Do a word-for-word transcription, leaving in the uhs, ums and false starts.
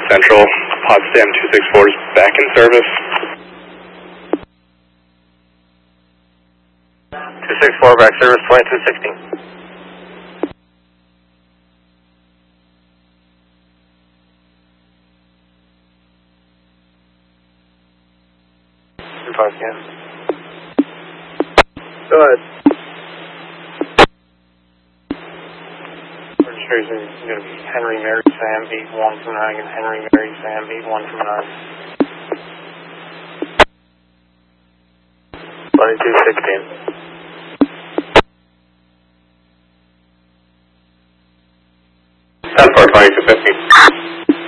Central. Potsdam two six four is back in service. two six four back service, twenty-two sixteen. two five, yeah. Go ahead. Registration is going to be Henry Mary Sam, eight one from nine, and Henry Mary Sam, eight one from nine. twenty-two sixteen. ten four, twenty-two fifteen.